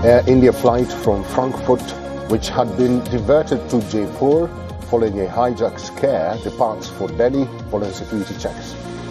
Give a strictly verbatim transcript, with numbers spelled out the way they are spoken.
Air India flight from Frankfurt, which had been diverted to Jaipur following a hijack scare, departs for Delhi following security checks.